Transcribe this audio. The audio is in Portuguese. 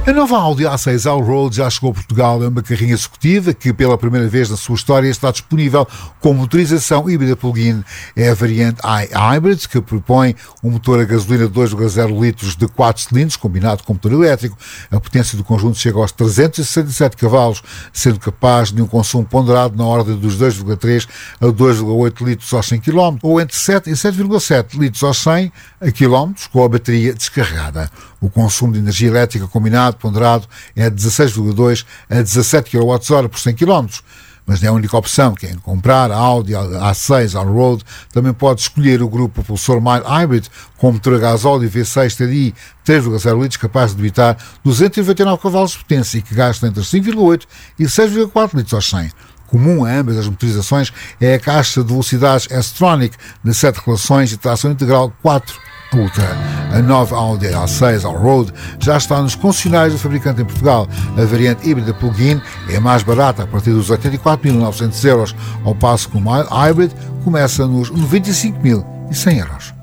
A nova Audi A6 Allroad já chegou a Portugal. É uma carrinha executiva que, pela primeira vez na sua história, está disponível com motorização híbrida plug-in. É a variante iHybrid, que propõe um motor a gasolina de 2,0 litros de 4 cilindros, combinado com motor elétrico. A potência do conjunto chega aos 367 cavalos, sendo capaz de um consumo ponderado na ordem dos 2,3 a 2,8 litros aos 100 km, ou entre 7 e 7,7 litros aos 100 km, com a bateria descarregada. O consumo de energia elétrica combinado ponderado é de 16,2 a 17 kWh por 100 km. Mas não é a única opção. Quem comprar a Audi A6 Allroad também pode escolher o grupo propulsor Mild Hybrid com motor a gasóleo V6 TDI 3,0 litros capaz de debitar 299 cavalos de potência e que gasta entre 5,8 e 6,4 litros aos 100. Comum a ambas as motorizações é a caixa de velocidades S-Tronic de 7 relações e tração integral 4 Ultra. A nova Audi A6 Allroad já está nos concessionários do fabricante em Portugal. A variante híbrida plug-in é mais barata a partir dos 84.900 euros, ao passo que o Mild Hybrid começa nos 95.100 euros.